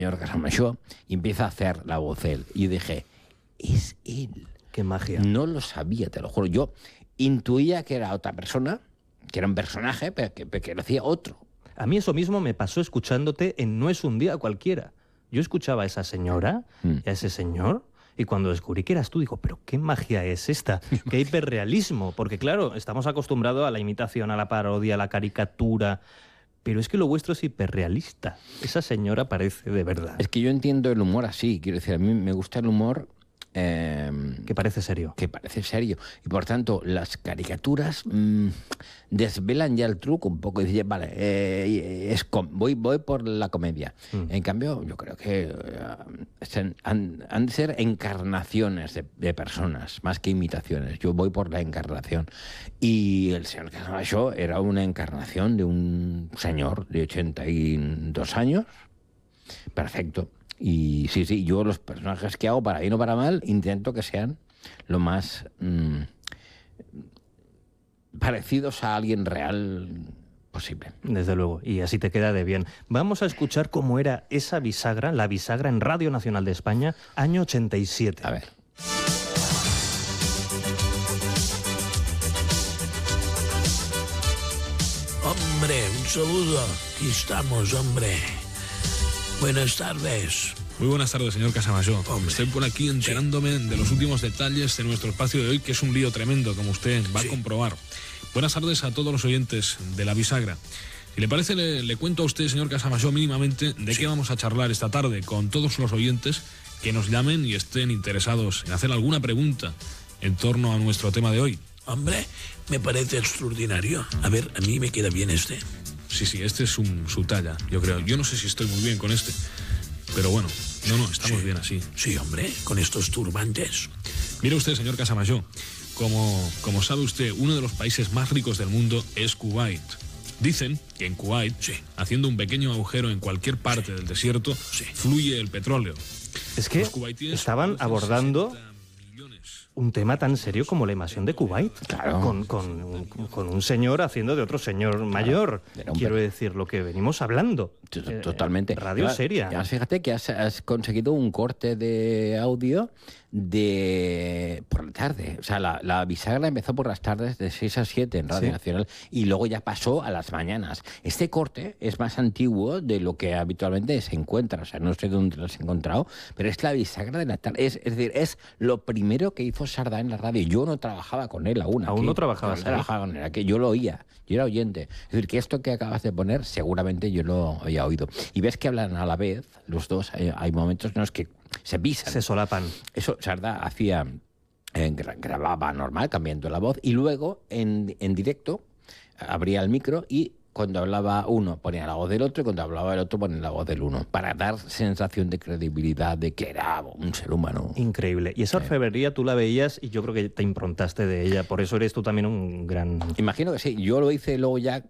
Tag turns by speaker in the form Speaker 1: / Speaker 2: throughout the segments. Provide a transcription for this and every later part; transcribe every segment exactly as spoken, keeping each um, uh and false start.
Speaker 1: señor Casamayor y empieza a hacer la voz él. Y yo dije, es él.
Speaker 2: Qué magia.
Speaker 1: No lo sabía, te lo juro. Yo intuía que era otra persona, que era un personaje, pero que, pero que lo hacía otro.
Speaker 2: A mí eso mismo me pasó escuchándote en No es un día cualquiera. Yo escuchaba a esa señora mm. y a ese señor, y cuando descubrí que eras tú, digo, ¿pero qué magia es esta? ¿Qué hiperrealismo? Porque claro, estamos acostumbrados a la imitación, a la parodia, a la caricatura, pero es que lo vuestro es hiperrealista. Esa señora parece de verdad.
Speaker 1: Es que yo entiendo el humor así, quiero decir, a mí me gusta el humor... Eh,
Speaker 2: que parece serio.
Speaker 1: Que parece serio. Y por tanto, las caricaturas mmm, desvelan ya el truco un poco. Y dicen, vale, eh, es voy, voy por la comedia. Mm. En cambio, yo creo que uh, han, han de ser encarnaciones de, de personas, más que imitaciones. Yo voy por la encarnación. Y el señor Casamayor era una encarnación de un señor de ochenta y dos años. Perfecto. Y sí, sí, yo los personajes que hago, para bien o para mal, intento que sean lo más mmm, parecidos a alguien real posible.
Speaker 2: Desde luego, y así te queda de bien. Vamos a escuchar cómo era esa bisagra, la bisagra en Radio Nacional de España, año ochenta y siete.
Speaker 1: A ver.
Speaker 3: Hombre, un saludo. Aquí estamos, hombre. Buenas tardes.
Speaker 4: Muy buenas tardes, señor Casamayor. Hombre. Estoy por aquí enterándome sí. de los últimos detalles de nuestro espacio de hoy, que es un lío tremendo, como usted va sí. a comprobar. Buenas tardes a todos los oyentes de La Bisagra. Si le parece, le, le cuento a usted, señor Casamayor, mínimamente de sí. qué vamos a charlar esta tarde con todos los oyentes que nos llamen y estén interesados en hacer alguna pregunta en torno a nuestro tema de hoy.
Speaker 3: Hombre, me parece extraordinario. A ver, a mí me queda bien este.
Speaker 4: Sí, sí, este es un, su talla, yo creo. Yo no sé si estoy muy bien con este, pero bueno, no, no, estamos
Speaker 3: sí,
Speaker 4: bien así.
Speaker 3: Sí, hombre, con estos turbantes.
Speaker 4: Mire usted, señor Casamayor, como, como sabe usted, uno de los países más ricos del mundo es Kuwait. Dicen que en Kuwait,
Speaker 3: sí.
Speaker 4: haciendo un pequeño agujero en cualquier parte sí. del desierto, sí. fluye el petróleo.
Speaker 2: Es que estaban abordando un tema tan serio como la invasión de Kuwait.
Speaker 1: Claro.
Speaker 2: Con, con, con un señor haciendo de otro señor mayor. Claro. Quiero decir, lo que venimos hablando.
Speaker 1: Totalmente.
Speaker 2: Eh, radio
Speaker 1: ya,
Speaker 2: seria.
Speaker 1: Ya, fíjate que has, has conseguido un corte de audio de por la tarde. O sea, la, la bisagra empezó por las tardes de seis a siete en Radio sí. Nacional y luego ya pasó a las mañanas. Este corte es más antiguo de lo que habitualmente se encuentra. O sea, no sé dónde lo has encontrado, pero es la bisagra de la tarde. Es, es decir, es lo primero que hizo Sardá en la radio. Yo no trabajaba con él aún.
Speaker 2: Aún
Speaker 1: aquí.
Speaker 2: no trabajabas
Speaker 1: no trabajaba con él. Aquí. Yo lo oía. Yo era oyente. Es decir, que esto que acabas de poner, seguramente yo lo había oído. Y ves que hablan a la vez, los dos. Hay, hay momentos en los que se pisan.
Speaker 2: Se solapan.
Speaker 1: Eso Sardá hacía, eh, grababa normal, cambiando la voz, y luego en, en directo abría el micro y cuando hablaba uno ponía la voz del otro y cuando hablaba el otro ponía la voz del uno, para dar sensación de credibilidad de que era un ser humano.
Speaker 2: Increíble. Y esa orfebrería tú la veías y yo creo que te improntaste de ella, por eso eres tú también un gran...
Speaker 1: Imagino que sí. Yo lo hice luego ya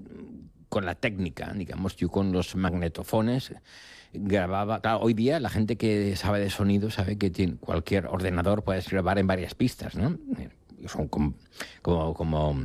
Speaker 1: con la técnica, digamos, yo con los magnetofones grababa. Claro, hoy día la gente que sabe de sonido sabe que tiene, cualquier ordenador puedes grabar en varias pistas, ¿no? Son como, como, como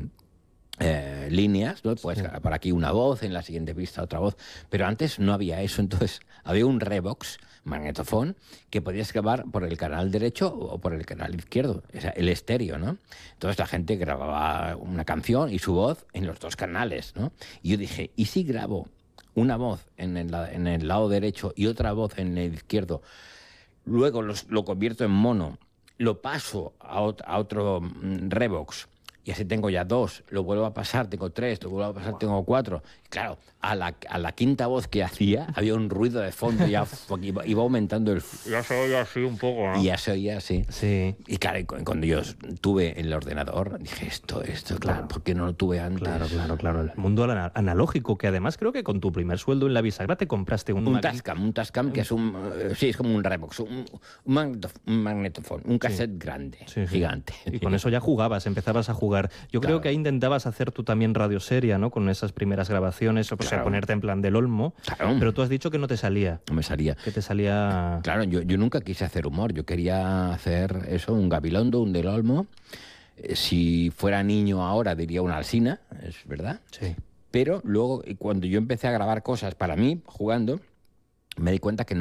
Speaker 1: eh, líneas, ¿no? Puedes grabar aquí una voz, en la siguiente pista otra voz, pero antes no había eso. Entonces había un Revox magnetofón que podías grabar por el canal derecho o por el canal izquierdo, o sea, el estéreo, ¿no? Entonces la gente grababa una canción y su voz en los dos canales, ¿no? Y yo dije, ¿y si grabo una voz en el, en el lado derecho y otra voz en el izquierdo, luego los, lo convierto en mono, lo paso a, ot- a otro mm, Revox y así tengo ya dos, lo vuelvo a pasar, tengo tres, lo vuelvo a pasar, tengo cuatro? Y claro, a la, a la quinta voz que hacía había un ruido de fondo, ya iba, iba aumentando el...
Speaker 2: Ya se oía así un poco, ¿no?
Speaker 1: Y ya se oía así.
Speaker 2: Sí.
Speaker 1: Y claro, cuando yo tuve el ordenador, dije, esto, esto, claro, ¿por qué no lo tuve antes?
Speaker 2: Claro, claro, claro. El mundo analógico, que además creo que con tu primer sueldo en la bisagra te compraste un...
Speaker 1: Un Tascam, un Tascam que es un... Uh, sí, es como un Revox, un, un, magnetof- un magnetofón, un cassette sí. grande, sí, sí. gigante.
Speaker 2: Y con eso ya jugabas, empezabas a jugar. Yo claro. creo que ahí intentabas hacer tú también radio seria, ¿no? Con esas primeras grabaciones, o sea, claro. ponerte en plan del Olmo. Claro. Pero tú has dicho que no te salía.
Speaker 1: No me salía.
Speaker 2: Que te salía...
Speaker 1: Claro, yo, yo nunca quise hacer humor. Yo quería hacer eso, un Gabilondo, un del Olmo. Eh, si fuera niño ahora diría una Alsina, es verdad.
Speaker 2: Sí.
Speaker 1: Pero luego, cuando yo empecé a grabar cosas para mí, jugando, me di cuenta que no